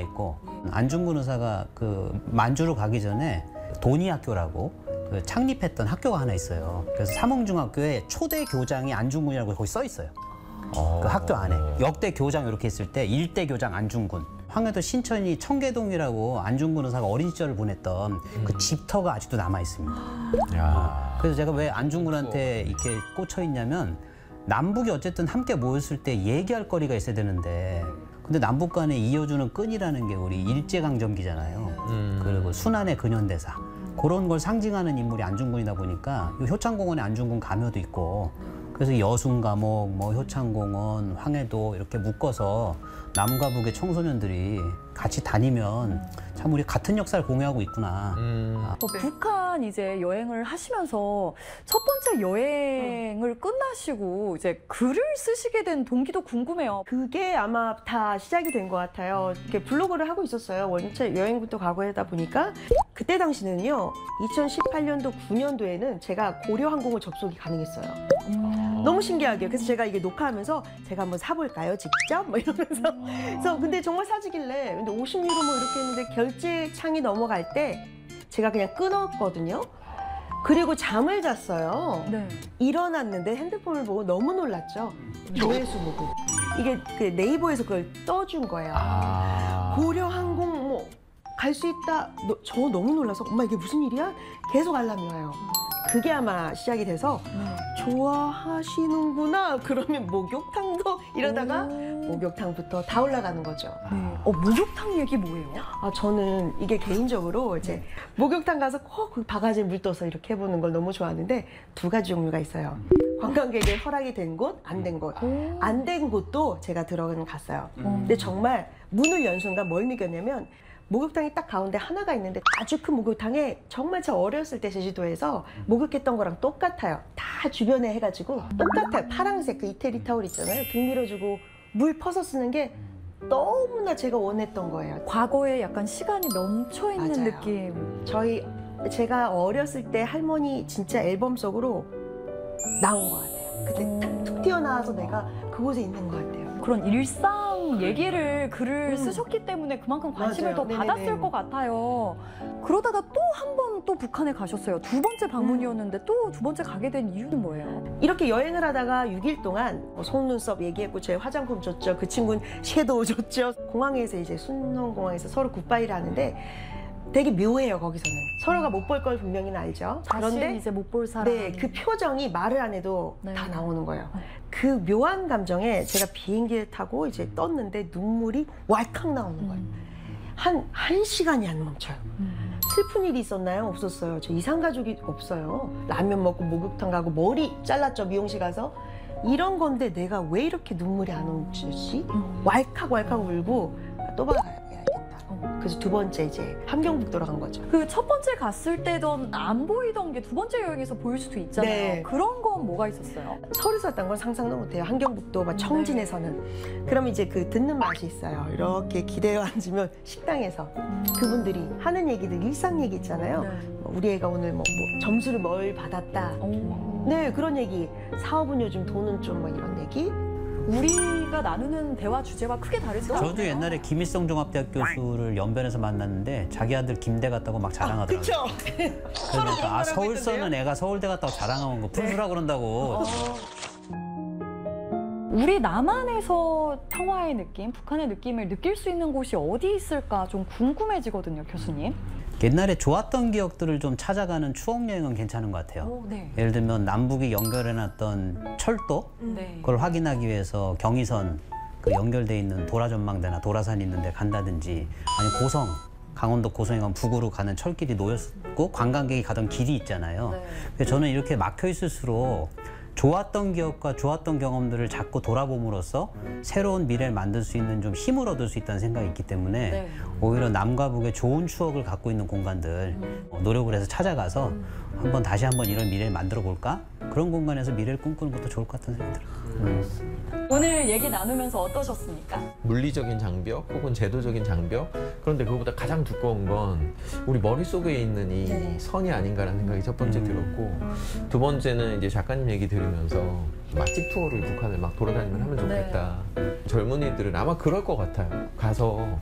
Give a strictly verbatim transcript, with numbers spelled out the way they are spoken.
있고 안중근 의사가 그 만주를 가기 전에 돈이학교라고 그 창립했던 학교가 하나 있어요. 그래서 삼흥중학교에 초대 교장이 안중근이라고 거기 써 있어요. 그 학교 안에 역대 교장 이렇게 있을 때 일대 교장 안중근. 황해도 신천이 청계동이라고 안중근 의사가 어린 시절을 보냈던 음. 그 집터가 아직도 남아 있습니다. 야. 그래서 제가 왜 안중근한테 이렇게 꽂혀 있냐면 남북이 어쨌든 함께 모였을 때 얘기할 거리가 있어야 되는데 근데 남북 간에 이어주는 끈이라는 게 우리 일제강점기잖아요. 음. 그리고 순환의 근현대사. 그런 걸 상징하는 인물이 안중근이다 보니까 효창공원에 안중근 가묘도 있고 그래서 여순감옥, 뭐 효창공원, 황해도 이렇게 묶어서 남과 북의 청소년들이 같이 다니면 참 우리 같은 역사를 공유하고 있구나. 음. 아. 어, 북한 이제 여행을 하시면서 첫 번째 여행을 음. 끝나시고 이제 글을 쓰시게 된 동기도 궁금해요. 그게 아마 다 시작이 된 것 같아요. 이렇게 블로그를 하고 있었어요. 원체 여행부터 가고 하다 보니까 그때 당시는요. 이천십팔 년도 구 년도에는 제가 고려항공을 접속이 가능했어요. 음. 너무 신기하게요. 그래서 제가 이게 녹화하면서 제가 한번 사볼까요? 직접? 뭐 이러면서. 음. 그래서 근데 정말 사주길래 근데 오십 유로 뭐 이렇게 했는데 결제 창이 넘어갈 때 제가 그냥 끊었거든요. 그리고 잠을 잤어요. 네. 일어났는데 핸드폰을 보고 너무 놀랐죠. 조회수 보고. 이게 그 네이버에서 그걸 떠준 거예요. 아. 고려항공 뭐 갈 수 있다. 너, 저 너무 놀라서 엄마 이게 무슨 일이야? 계속 알람이 와요. 그게 아마 시작이 돼서 음. 좋아하시는구나. 그러면 목욕탕도 이러다가 오. 목욕탕부터 다 올라가는 거죠. 네. 어, 목욕탕 얘기 뭐예요? 아 저는 이게 개인적으로 이제 네. 목욕탕 가서 꼭 그 바가지에 물 떠서 이렇게 해보는 걸 너무 좋아하는데 두 가지 종류가 있어요. 관광객의 허락이 된 곳, 안 된 곳. 안 된 곳도 제가 들어가는 갔어요. 음. 근데 정말 문을 연 순간 뭘 느꼈냐면 목욕탕이 딱 가운데 하나가 있는데 아주 큰 목욕탕에 정말 저 어렸을 때 제주도에서 목욕했던 거랑 똑같아요. 다 주변에 해가지고 똑같아요. 파란색 그 이태리 타올 있잖아요. 등 밀어주고 물 퍼서 쓰는 게 너무나 제가 원했던 거예요. 과거에 약간 시간이 멈춰있는 맞아요. 느낌. 저희 제가 어렸을 때 할머니 진짜 앨범 속으로 나온 것 같아요. 그때 툭 튀어나와서 내가 그곳에 있는 것 같아요. 그런 일상 얘기를 글을 음. 쓰셨기 때문에 그만큼 관심을 맞아요. 더 네네네. 받았을 것 같아요. 그러다가 또 한 번 또 북한에 가셨어요. 두 번째 방문이었는데 음. 또 두 번째 가게 된 이유는 뭐예요? 이렇게 여행을 하다가 육 일 동안 뭐 속눈썹 얘기했고 제 화장품 줬죠. 그 친구는 섀도우 줬죠. 공항에서 이제 순천공항에서 서로 굿바이를 하는데 되게 묘해요. 거기서는 서로가 못 볼 걸 분명히는 알죠. 그런데 이제 못 볼 사람. 네, 그 표정이 말을 안 해도 네. 다 나오는 거예요. 그 묘한 감정에 제가 비행기를 타고 이제 떴는데 눈물이 왈칵 나오는 거예요. 음. 한, 한 시간이 안 멈춰요. 음. 슬픈 일이 있었나요? 없었어요. 저 이상가족이 없어요. 라면 먹고 목욕탕 가고 머리 잘랐죠. 미용실 가서. 이런 건데 내가 왜 이렇게 눈물이 안 오지? 음. 왈칵 왈칵 울고 또 봐야겠다. 그래서 두 번째 이제 함경북도로 간 거죠. 그 첫 번째 갔을 때던 안 보이던 게 두 번째 여행에서 보일 수도 있잖아요. 네. 그런 건 뭐가 있었어요? 서울에서 왔던 건 상상도 못해요. 함경북도 막 청진에서는. 네. 그러면 이제 그 듣는 맛이 있어요. 이렇게 기대어 앉으면 식당에서 음. 그분들이 하는 얘기들 일상 얘기 있잖아요. 네. 우리 애가 오늘 뭐, 뭐 점수를 뭘 받았다. 오. 네 그런 얘기. 사업은 요즘 돈은 좀 뭐 이런 얘기. 우리가 나누는 대화 주제와 크게 다르지 않아요? 저도 옛날에 김일성 종합대학 교수를 연변에서 만났는데 자기 아들 김대 갔다고 막 자랑하더라고요. 아, 그렇죠. 그러니까 아 서울서는 애가 서울대 갔다고 자랑하는 거 푼수라 그런다고. 어. 우리 남한에서 평화의 느낌, 북한의 느낌을 느낄 수 있는 곳이 어디 있을까 좀 궁금해지거든요, 교수님. 옛날에 좋았던 기억들을 좀 찾아가는 추억 여행은 괜찮은 것 같아요. 오, 네. 예를 들면 남북이 연결해놨던 철도 네. 그걸 확인하기 위해서 경의선 그 연결돼 있는 도라전망대나 도라산 있는데 간다든지 아니 고성 강원도 고성에 가면 북으로 가는 철길이 놓였고 관광객이 가던 길이 있잖아요. 네. 그래서 저는 이렇게 막혀 있을수록 좋았던 기억과 좋았던 경험들을 자꾸 돌아봄으로써 새로운 미래를 만들 수 있는 좀 힘을 얻을 수 있다는 생각이 있기 때문에 네. 오히려 남과 북의 좋은 추억을 갖고 있는 공간들 음. 노력을 해서 찾아가서 음. 한번 다시 한번 이런 미래를 만들어 볼까? 그런 공간에서 미래를 꿈꾸는 것도 좋을 것 같다는 생각이 들어요. 음. 오늘 얘기 나누면서 어떠셨습니까? 물리적인 장벽 혹은 제도적인 장벽, 그런데 그거보다 가장 두꺼운 건 우리 머릿속에 있는 이 네. 선이 아닌가라는 생각이 첫 번째 음. 들었고, 두 번째는 이제 작가님 얘기 들으면서 맛집 투어를 북한을 막 돌아다니면 하면 좋겠다. 네. 젊은이들은 아마 그럴 것 같아요. 가서